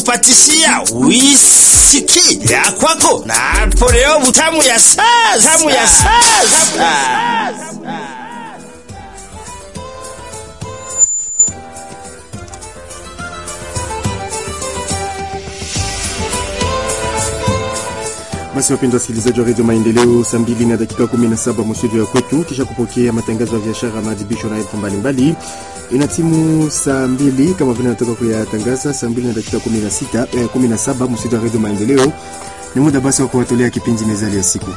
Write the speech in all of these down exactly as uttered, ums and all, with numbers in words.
kupatishia whisky ya kwako Napoleo butamu ya sasa, butamu ya sasa. Basi wapendwa wasikilizaji wa Radio Maendeleo, saa mbili na dakika kumi na saba mstudio ya kwetu, kisha kupokea matangazo ya biashara, maadhibisho na info mbalimbali. Ina timu saa mbili kama vile natoka kuyatangaza, saa mbili na dakika kumi na sita eh, kumi na saba mstudio ya Radio Maendeleo. Ni muda basi wa kuwatolea kipindi mezali ya siku.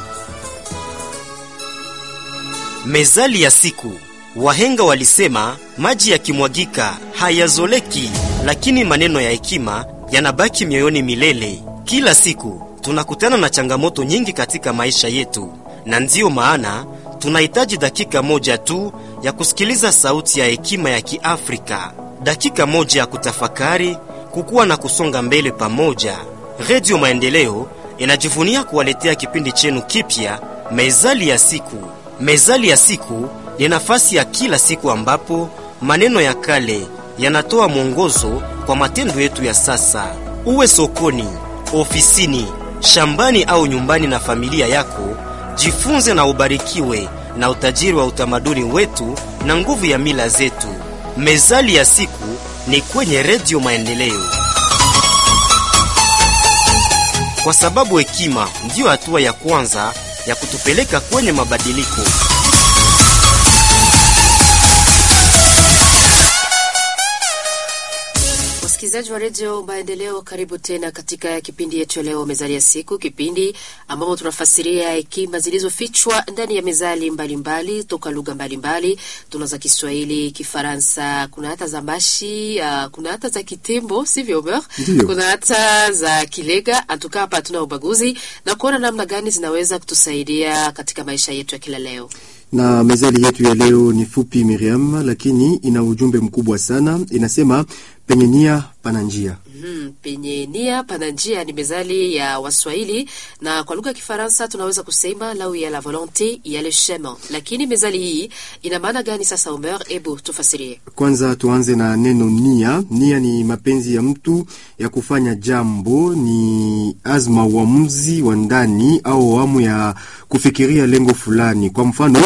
Mezali ya siku. Wahenga walisema maji yakimwagika hayazoleki, lakini maneno ya hekima yanabaki mioyoni milele. Kila siku tunakutana na changamoto nyingi katika maisha yetu, na ndio maana tunahitaji dakika moja tu ya kusikiliza sauti ya hekima ya Kiafrika. Dakika moja ya kutafakari, kukua na kusonga mbele pamoja. Radio Maendeleo inajivunia kuwaletea kipindi chenu kipya, Mezali ya siku. Mezali ya siku ni nafasi ya kila siku ambapo maneno ya kale yanatoa mwongozo kwa matendo yetu ya sasa. Uwe sokoni, ofisini, shambani au nyumbani na familia yako, jifunze na ubarikiwe na utajiri wa utamaduni wetu na nguvu ya mila zetu. Mezali ya siku ni kwenye Radio Maendeleo, kwa sababu hekima ndiyo hatua ya kwanza ya kutupeleka kwenye mabadiliko. Wasikilizaji wa Radio Maendeleo, karibu tena katika kipindi yetu leo, Mezali ya siku, kipindi ambapo tunafasiria hekima zilizofichwa ndani ya mezali mbalimbali toka lugha mbalimbali. Tuna za Kiswahili, Kifaransa, kuna hata za Mashi, uh, kuna hata za Kitembo, sivyo Omer? Kuna hata za Kilega. Atuka hapa tuna ubaguzi na kuona namna gani zinaweza kutusaidia katika maisha yetu ya kila leo. Na mezali yetu ya leo ni fupi Miriam, lakini ina ujumbe mkubwa sana. Inasema penye nia pana njia. Mm, penye nia pana njia ni mezali ya Waswahili, na kwa lugha ya Kifaransa tunaweza kusema là où il y a la volonté il y a le chemin. Lakini mezali hii ina maana gani sasa Omer? Ebu tufasirie. Kwanza tuanze na neno nia. Nia ni mapenzi ya mtu ya kufanya jambo, ni azma, uamuzi wa ndani au amu ya kufikiria lengo fulani. Kwa mfano,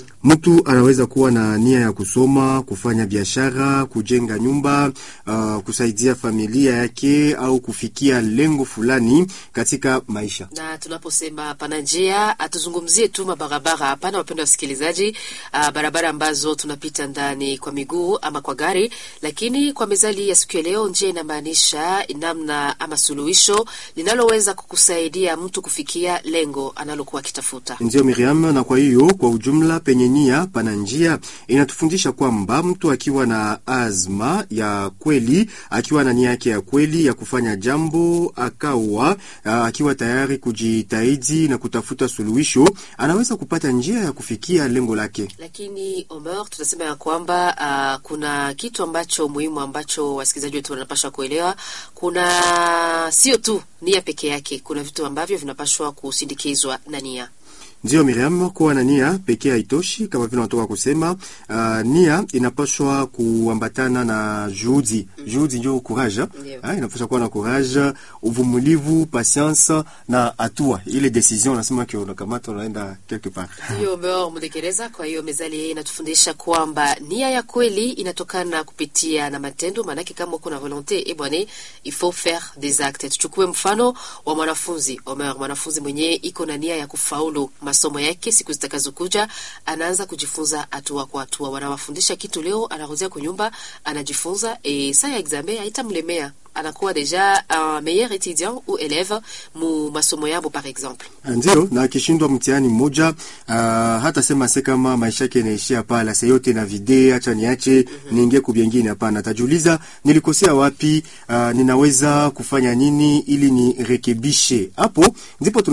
mtu anaweza kuwa na nia ya kusoma, kufanya biashara, kujenga nyumba, uh, kusaidia familia yake au kufikia lengo fulani katika maisha. Na tunaposema pana njia, atuzungumzie tu mabarabara hapana, wapendwa wasikilizaji, uh, barabara ambazo tunapita ndani kwa miguu ama kwa gari. Lakini kwa mezali ya siku ya leo, njia inamaanisha namna ama suluhisho linaloweza kukusaidia mtu kufikia lengo analokuwa akitafuta. Ndio Miriam, na kwa hiyo kwa ujumla penye nia pana njia inatufundisha kwamba mtu akiwa na azma ya kweli, akiwa na nia yake ya kweli ya kufanya jambo, akawa akiwa tayari kujitahidi na kutafuta suluhisho, anaweza kupata njia ya kufikia lengo lake. Lakini Omer, tutasema ya kwamba uh, kuna kitu ambacho muhimu ambacho wasikilizaji wetu wanapaswa kuelewa. Kuna sio tu nia peke yake, kuna vitu ambavyo vinapaswa kusindikizwa na nia. Ndio Miriam, kuwa na nia pekee haitoshi, kama vile natoka kusema. Uh, nia inapaswa kuambatana na juhudi. Juhudi ndio courage. Ah, inapaswa kuwa na courage, uvumilivu, patience na hatua. Ile decision nasema kio unakamata unaenda quelque part. Hiyo mbao mdekeleza. Kwa hiyo mezali hii inatufundisha kwamba nia ya kweli inatokana kupitia na matendo. Maana kama uko na volonté, eh bwana, il faut faire des actes. Tuchukue mfano wa mwanafunzi. Omer, mwanafunzi mwenyewe iko na nia ya kufaulu masomo yake siku zitakazokuja, anaanza kujifunza hatua kwa hatua. Wanawafundisha kitu leo, anarudia kwa nyumba, anajifunza, e saa ya examen haitamlemea. Anakuwa deja un meilleur étudiant ou élève mu masomo yabo par exemple. Ndio, na akishindwa mtihani mmoja, uh, hata sema se kama maisha yake yanaishia pale, sasa yote na video, acha niache, mm -hmm. niingie kwa vingine. Hapana, atajiuliza nilikosea wapi, uh, ninaweza kufanya nini ili nirekebishe. Hapo ndipo